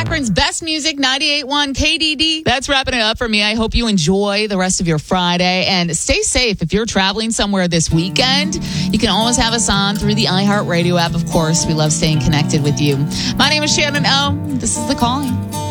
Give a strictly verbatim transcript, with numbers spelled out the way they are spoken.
Akron's best music, ninety-eight point one K D D. That's wrapping it up for me. I hope you enjoy the rest of your Friday and stay safe. If you're traveling somewhere this weekend, you can always have us on through the iHeartRadio app, of course. We love staying connected with you. My name is Shannon O. This is The Calling.